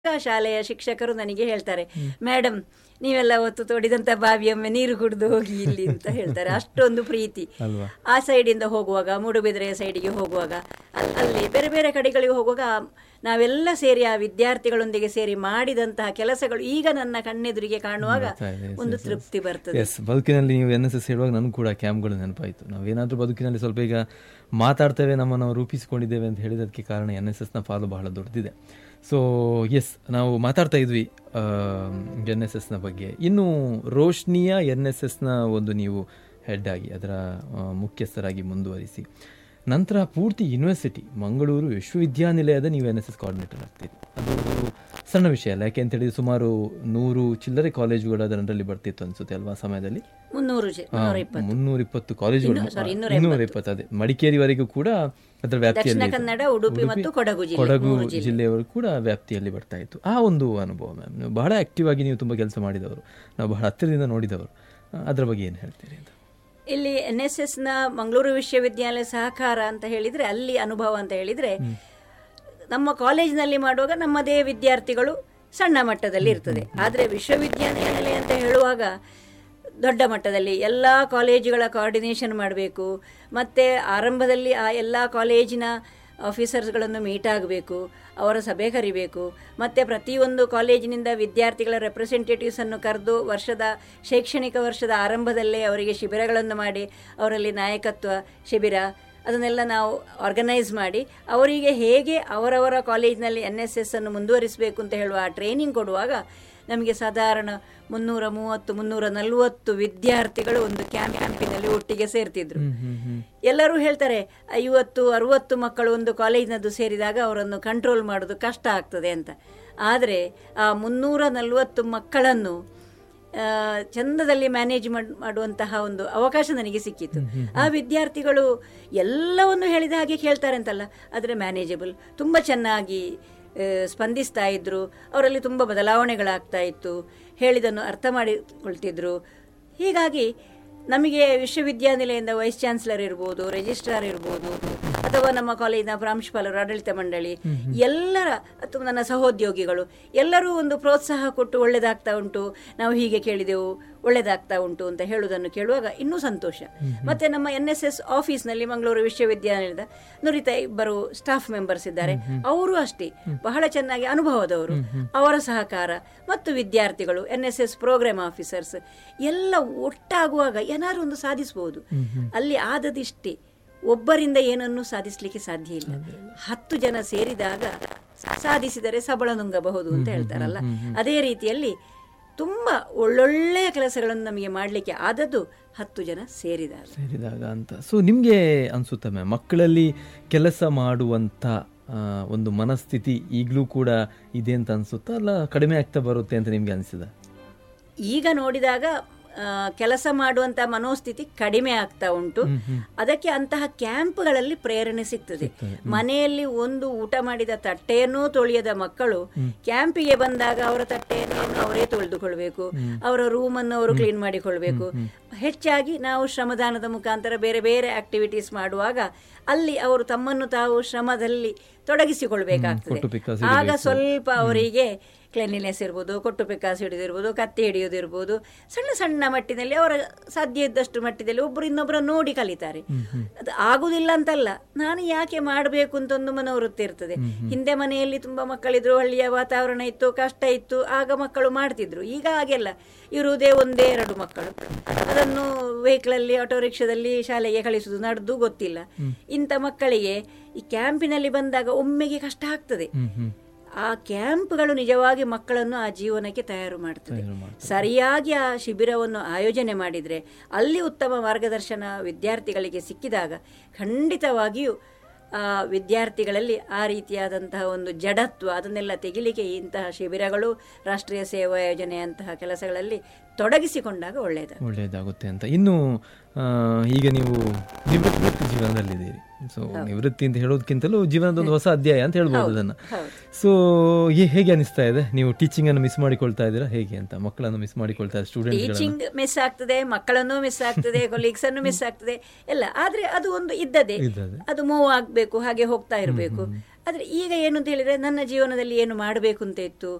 ಶಾಲೆಯ ಶಿಕ್ಷಕರು ನನಗೆ ಹೇಳ್ತಾರೆ, ಮೇಡಮ್ ನೀವೆಲ್ಲ ಹೊತ್ತು ತೋಡಿದಂಥ ಬಾವಿಯೊಮ್ಮೆ ನೀರು ಕುಡಿದು ಹೋಗಿ ಇಲ್ಲಿ ಅಂತ ಹೇಳ್ತಾರೆ. ಅಷ್ಟೊಂದು ಪ್ರೀತಿ. ಆ ಸೈಡಿಂದ ಹೋಗುವಾಗ, ಮೂಡುಬಿದಿರೆಯ ಸೈಡಿಗೆ ಹೋಗುವಾಗ, ಅಲ್ಲಿ ಬೇರೆ ಬೇರೆ ಕಡೆಗಳಿಗೆ ಹೋಗುವಾಗ ನಾವೆಲ್ಲ ಸೇರಿ ಆ ವಿದ್ಯಾರ್ಥಿಗಳೊಂದಿಗೆ ಸೇರಿ ಮಾಡಿದಂತಹ ಕೆಲಸಗಳು ಈಗ ನನ್ನ ಕಣ್ಣೆದುರಿಗೆ ಕಾಣುವಾಗ ಒಂದು ತೃಪ್ತಿ ಬರ್ತದೆ. ಬದುಕಿನಲ್ಲಿ ನೀವು NSS ಹೇಳುವಾಗ ನನಗೂ ಕೂಡ ಕ್ಯಾಂಪ್ಗಳು ನೆನಪಾಯಿತು. ನಾವೇನಾದರೂ ಬದುಕಿನಲ್ಲಿ ಸ್ವಲ್ಪ ಈಗ ಮಾತಾಡ್ತೇವೆ, ನಮ್ಮನ್ನು ನಾವು ರೂಪಿಸಿಕೊಂಡಿದ್ದೇವೆ ಅಂತ ಹೇಳಿದಕ್ಕೆ ಕಾರಣ NSSನ ಪಾಲು ಬಹಳ ದೊಡ್ಡದಿದೆ. ಸೊ ನಾವು ಮಾತಾಡ್ತಾ ಇದ್ವಿ NSSನ ಬಗ್ಗೆ. ಇನ್ನು ರೋಶ್ನಿಯ NSSನ ಒಂದು ನೀವು ಹೆಡ್ ಆಗಿ ಅದರ ಮುಖ್ಯಸ್ಥರಾಗಿ ಮುಂದುವರಿಸಿ ನಂತರ ಪೂರ್ತಿ ಯೂನಿವರ್ಸಿಟಿ ಮಂಗಳೂರು ವಿಶ್ವವಿದ್ಯಾನಿಲಯದ ನೀವು NSS ಕೋಆರ್ಡಿನೇಟರ್ ಆಗ್ತೀರಿ. ಅದು ಸಣ್ಣ ವಿಷಯ ಅಲ್ಲ, ಯಾಕೆ ಅಂತ ಹೇಳಿದ್ರೆ ಸುಮಾರು 100 ಚಿಲ್ಲರೆ ಕಾಲೇಜುಗಳು ಅದರಲ್ಲಿ ಬರ್ತಿತ್ತು ಅನ್ಸುತ್ತೆ ಅಲ್ವಾ ಸಮಯದಲ್ಲಿ. 320 ಕಾಲೇಜುಗಳು, 220 ಅದೇ ಮಡಿಕೇರಿವರೆಗೂ ಕೂಡ ಅದರ ವ್ಯಾಪ್ತಿಯಲ್ಲಿ, ಕೊಡಗು ಜಿಲ್ಲೆಯವರು ಕೂಡ ವ್ಯಾಪ್ತಿಯಲ್ಲಿ ಬರ್ತಾ ಇತ್ತು. ಆ ಒಂದು ಅನುಭವ ಮ್ಯಾಮ್, ನೀವು ಬಹಳ ಆಕ್ಟಿವ್ ಆಗಿ ನೀವು ತುಂಬ ಕೆಲಸ ಮಾಡಿದವರು, ನಾವು ಬಹಳ ಹತ್ತಿರದಿಂದ ನೋಡಿದವರು, ಅದರ ಬಗ್ಗೆ ಏನು ಹೇಳ್ತೀರಿ ಅಂತ? ಇಲ್ಲಿ NSSನ ಮಂಗಳೂರು ವಿಶ್ವವಿದ್ಯಾಲಯ ಸಹಕಾರ ಅಂತ ಹೇಳಿದರೆ, ಅಲ್ಲಿ ಅನುಭವ ಅಂತ ಹೇಳಿದರೆ, ನಮ್ಮ ಕಾಲೇಜಿನಲ್ಲಿ ಮಾಡುವಾಗ ನಮ್ಮದೇ ವಿದ್ಯಾರ್ಥಿಗಳು ಸಣ್ಣ ಮಟ್ಟದಲ್ಲಿ ಇರ್ತದೆ. ಆದರೆ ವಿಶ್ವವಿದ್ಯಾನಿಲಯ ಅಂತ ಹೇಳುವಾಗ ದೊಡ್ಡ ಮಟ್ಟದಲ್ಲಿ ಎಲ್ಲ ಕಾಲೇಜುಗಳ ಕೋಆರ್ಡಿನೇಷನ್ ಮಾಡಬೇಕು. ಮತ್ತು ಆರಂಭದಲ್ಲಿ ಆ ಎಲ್ಲ ಕಾಲೇಜಿನ ಆಫೀಸರ್ಸ್ಗಳನ್ನು ಮೀಟ್ ಆಗಬೇಕು, ಅವರ ಸಭೆ ಕರಿಬೇಕು. ಮತ್ತು ಪ್ರತಿಯೊಂದು ಕಾಲೇಜಿನಿಂದ ವಿದ್ಯಾರ್ಥಿಗಳ ರೆಪ್ರೆಸೆಂಟೇಟಿವ್ಸನ್ನು ಕರೆದು ಶೈಕ್ಷಣಿಕ ವರ್ಷದ ಆರಂಭದಲ್ಲೇ ಅವರಿಗೆ ಶಿಬಿರಗಳನ್ನು ಮಾಡಿ, ಅವರಲ್ಲಿ ನಾಯಕತ್ವ ಶಿಬಿರ ಅದನ್ನೆಲ್ಲ ನಾವು ಆರ್ಗನೈಸ್ ಮಾಡಿ ಅವರಿಗೆ ಹೇಗೆ ಅವರವರ ಕಾಲೇಜಿನಲ್ಲಿ NSS ಅನ್ನು ಮುಂದುವರಿಸಬೇಕು ಅಂತ ಹೇಳುವ ಆ ಟ್ರೈನಿಂಗ್ ಕೊಡುವಾಗ ನಮಗೆ ಸಾಧಾರಣ 330-340 ವಿದ್ಯಾರ್ಥಿಗಳು ಒಂದು ಕ್ಯಾಂಪಿನಲ್ಲಿ ಒಟ್ಟಿಗೆ ಸೇರ್ತಿದ್ರು. ಎಲ್ಲರೂ ಹೇಳ್ತಾರೆ 50-60 ಮಕ್ಕಳು ಒಂದು ಕಾಲೇಜಿನದ್ದು ಸೇರಿದಾಗ ಅವರನ್ನು ಕಂಟ್ರೋಲ್ ಮಾಡೋದು ಕಷ್ಟ ಆಗ್ತದೆ ಅಂತ. ಆದರೆ ಆ 340 ಮಕ್ಕಳನ್ನು ಚಂದದಲ್ಲಿ ಮ್ಯಾನೇಜ್ ಮಾಡುವಂತಹ ಒಂದು ಅವಕಾಶ ನನಗೆ ಸಿಕ್ಕಿತ್ತು. ಆ ವಿದ್ಯಾರ್ಥಿಗಳು ಎಲ್ಲವನ್ನು ಹೇಳಿದ ಹಾಗೆ ಕೇಳ್ತಾರೆ ಅಂತಲ್ಲ, ಆದರೆ ಮ್ಯಾನೇಜಬಲ್, ತುಂಬ ಚೆನ್ನಾಗಿ ಸ್ಪಂದಿಸ್ತಾ ಇದ್ರು. ಅವರಲ್ಲಿ ತುಂಬ ಬದಲಾವಣೆಗಳಾಗ್ತಾ ಇತ್ತು, ಹೇಳಿದನ್ನು ಅರ್ಥ ಮಾಡಿಕೊಳ್ತಿದ್ರು. ಹೀಗಾಗಿ ನಮಗೆ ವಿಶ್ವವಿದ್ಯಾನಿಲಯದಿಂದ ವೈಸ್ ಚಾನ್ಸಲರ್ ಇರ್ಬೋದು, ರಿಜಿಸ್ಟ್ರಾರ್ ಇರ್ಬೋದು, ಅಥವಾ ನಮ್ಮ ಕಾಲೇಜಿನ ಪ್ರಾಂಶುಪಾಲರು, ಆಡಳಿತ ಮಂಡಳಿ, ಎಲ್ಲರ ಅಥವಾ ನನ್ನ ಸಹೋದ್ಯೋಗಿಗಳು ಎಲ್ಲರೂ ಒಂದು ಪ್ರೋತ್ಸಾಹ ಕೊಟ್ಟು ಒಳ್ಳೆಯದಾಗ್ತಾ ಉಂಟು, ನಾವು ಹೀಗೆ ಕೇಳಿದೆವು, ಒಳ್ಳೆಯದಾಗ್ತಾ ಉಂಟು ಅಂತ ಹೇಳುವುದನ್ನು ಕೇಳುವಾಗ ಇನ್ನೂ ಸಂತೋಷ. ಮತ್ತು ನಮ್ಮ NSS ಆಫೀಸ್ನಲ್ಲಿ ಮಂಗಳೂರು ವಿಶ್ವವಿದ್ಯಾನಿಲಯದ ನುರಿತ 2 ಸ್ಟಾಫ್ ಮೆಂಬರ್ಸ್ ಇದ್ದಾರೆ. ಅವರು ಅಷ್ಟೇ ಬಹಳ ಚೆನ್ನಾಗಿ ಅನುಭವದವರು. ಅವರ ಸಹಕಾರ ಮತ್ತು ವಿದ್ಯಾರ್ಥಿಗಳು, NSS ಪ್ರೋಗ್ರಾಮ್ ಆಫೀಸರ್ಸ್ ಎಲ್ಲ ಒಟ್ಟಾಗುವಾಗ ಏನಾದರೂ ಒಂದು ಸಾಧಿಸಬಹುದು. ಅಲ್ಲಿ ಆದದಿಷ್ಟೇ, ಒಬ್ಬರಿಂದ ಏನನ್ನು ಸಾಧಿಸಲಿಕ್ಕೆ ಸಾಧ್ಯ ಇಲ್ಲ. 10 ಜನ ಸೇರಿದಾಗ ಸಾಧಿಸಿದರೆ ಸಬಳ ನುಂಗಬಹುದು ಅಂತ ಹೇಳ್ತಾರಲ್ಲ, ಅದೇ ರೀತಿಯಲ್ಲಿ ತುಂಬ ಒಳ್ಳೊಳ್ಳೆಯ ಕೆಲಸಗಳನ್ನು ನಮಗೆ ಮಾಡಲಿಕ್ಕೆ ಆದದ್ದು 10 ಜನ ಸೇರಿದಾಗ ಅಂತ. ಸೊ ನಿಮಗೆ ಅನಿಸುತ್ತಾ ಮ್ಯಾಮ್, ಮಕ್ಕಳಲ್ಲಿ ಕೆಲಸ ಮಾಡುವಂಥ ಒಂದು ಮನಸ್ಥಿತಿ ಈಗಲೂ ಕೂಡ ಇದೆ ಅಂತ ಅನಿಸುತ್ತಾ, ಅಲ್ಲ ಕಡಿಮೆ ಆಗ್ತಾ ಬರುತ್ತೆ ಅಂತ ನಿಮಗೆ ಅನಿಸಿದ? ಈಗ ನೋಡಿದಾಗ ಕೆಲಸ ಮಾಡುವಂಥ ಮನೋಸ್ಥಿತಿ ಕಡಿಮೆ ಆಗ್ತಾ ಉಂಟು. ಅದಕ್ಕೆ ಅಂತಹ ಕ್ಯಾಂಪ್ಗಳಲ್ಲಿ ಪ್ರೇರಣೆ ಸಿಗ್ತದೆ. ಮನೆಯಲ್ಲಿ ಒಂದು ಊಟ ಮಾಡಿದ ತಟ್ಟೆಯನ್ನೂ ತೊಳೆಯದ ಮಕ್ಕಳು ಕ್ಯಾಂಪಿಗೆ ಬಂದಾಗ ಅವರ ತಟ್ಟೆಯನ್ನು ಅವರೇ ತೊಳೆದುಕೊಳ್ಬೇಕು, ಅವರ ರೂಮನ್ನು ಅವರು ಕ್ಲೀನ್ ಮಾಡಿಕೊಳ್ಬೇಕು. ಹೆಚ್ಚಾಗಿ ನಾವು ಶ್ರಮದಾನದ ಮುಖಾಂತರ ಬೇರೆ ಬೇರೆ ಆಕ್ಟಿವಿಟೀಸ್ ಮಾಡುವಾಗ ಅಲ್ಲಿ ಅವರು ತಮ್ಮನ್ನು ತಾವು ಶ್ರಮದಲ್ಲಿ ತೊಡಗಿಸಿಕೊಳ್ಬೇಕಾಗ್ತದೆ. ಆಗ ಸ್ವಲ್ಪ ಅವರಿಗೆ ಕ್ಲೀನ್ಲಿನೆಸ್ ಇರ್ಬೋದು, ಕೊಟ್ಟು ಪಿಕ್ಕಾಸು ಹಿಡಿದಿರ್ಬೋದು, ಕತ್ತಿ ಹಿಡಿಯೋದಿರ್ಬೋದು, ಸಣ್ಣ ಸಣ್ಣ ಮಟ್ಟಿನಲ್ಲಿ ಅವರ ಸಾಧ್ಯ ಇದ್ದಷ್ಟು ಮಟ್ಟಿನಲ್ಲಿ ಒಬ್ಬರು ಇನ್ನೊಬ್ಬರ ನೋಡಿ ಕಲಿತಾರೆ. ಅದು ಆಗುದಿಲ್ಲ ಅಂತಲ್ಲ, ನಾನು ಯಾಕೆ ಮಾಡಬೇಕು ಅಂತ ಒಂದು ಮನೋವೃತ್ತಿ ಇರ್ತದೆ. ಹಿಂದೆ ಮನೆಯಲ್ಲಿ ತುಂಬ ಮಕ್ಕಳಿದ್ರು, ಹಳ್ಳಿಯ ವಾತಾವರಣ ಇತ್ತು, ಕಷ್ಟ ಇತ್ತು, ಆಗ ಮಕ್ಕಳು ಮಾಡ್ತಿದ್ರು. ಈಗ ಹಾಗೆಲ್ಲ, ಇರುವುದೇ 1-2 ಮಕ್ಕಳು, ಅದನ್ನು ವೆಹಿಕಲಲ್ಲಿ ಆಟೋ ರಿಕ್ಷಾದಲ್ಲಿ ಶಾಲೆಗೆ ಕಳಿಸುವುದು, ನಡೆದು ಗೊತ್ತಿಲ್ಲ. ಇಂಥ ಮಕ್ಕಳಿಗೆ ಈ ಕ್ಯಾಂಪಿನಲ್ಲಿ ಬಂದಾಗ ಒಮ್ಮೆಗೆ ಕಷ್ಟ ಆಗ್ತದೆ. ಆ ಕ್ಯಾಂಪ್ಗಳು ನಿಜವಾಗಿ ಮಕ್ಕಳನ್ನು ಆ ಜೀವನಕ್ಕೆ ತಯಾರು ಮಾಡ್ತದೆ. ಸರಿಯಾಗಿ ಆ ಶಿಬಿರವನ್ನು ಆಯೋಜನೆ ಮಾಡಿದರೆ, ಅಲ್ಲಿ ಉತ್ತಮ ಮಾರ್ಗದರ್ಶನ ವಿದ್ಯಾರ್ಥಿಗಳಿಗೆ ಸಿಕ್ಕಿದಾಗ ಖಂಡಿತವಾಗಿಯೂ ಆ ವಿದ್ಯಾರ್ಥಿಗಳಲ್ಲಿ ಆ ರೀತಿಯಾದಂತಹ ಒಂದು ಜಡತ್ವ ಅದನ್ನೆಲ್ಲ ತೆಗಿಲಿಕ್ಕೆ ಇಂತಹ ಶಿಬಿರಗಳು, ರಾಷ್ಟ್ರೀಯ ಸೇವಾ ಯೋಜನೆಯಂತಹ ಕೆಲಸಗಳಲ್ಲಿ ತೊಡಗಿಸಿಕೊಂಡಾಗ ಒಳ್ಳೆಯದಾಗುತ್ತೆ ಅಂತ. ಇನ್ನು ಈಗ ನೀವು ನಿವೃತ್ತಿ ಜೀವನದಲ್ಲಿದ್ದೀರಿ. ಸೊ ನಿವೃತ್ತಿ ಅಂತ ಹೇಳೋದಕ್ಕಿಂತಲೂ ಜೀವನದ ಒಂದು ಹೊಸ ಅಧ್ಯಾಯ ಅಂತ ಹೇಳ್ಬೋದು ಅದನ್ನು. ಸೊ ಹೇಗೆ ಅನಿಸ್ತಾ ಇದೆ? ನೀವು ಟೀಚಿಂಗ್ ಅನ್ನು ಮಿಸ್ ಮಾಡಿಕೊಳ್ತಾ ಇದ್ದೀರಾ ಹೇಗೆ ಅಂತ? ಮಕ್ಕಳನ್ನು ಮಿಸ್ ಮಾಡಿಕೊಳ್ತಾ ಇದ್ದೀರಾ? ಸ್ಟೂಡೆಂಟ್ ಟೀಚಿಂಗ್ ಮಿಸ್ ಆಗ್ತದೆ, ಮಕ್ಕಳನ್ನು ಮಿಸ್ ಆಗ್ತದೆ, ಕೊಲೀಗ್ಸ್ ಅನ್ನು ಮಿಸ್ ಆಗ್ತದೆ ಎಲ್ಲ. ಆದ್ರೆ ಅದು ಒಂದು ಇದ್ದದೆ, ಅದು ಮೂವ್ ಆಗಬೇಕು, ಹಾಗೆ ಹೋಗ್ತಾ ಇರಬೇಕು. ಆದರೆ ಈಗ ಏನು ಅಂತ ಹೇಳಿದರೆ ನನ್ನ ಜೀವನದಲ್ಲಿ ಏನು ಮಾಡಬೇಕು ಅಂತ ಇತ್ತು,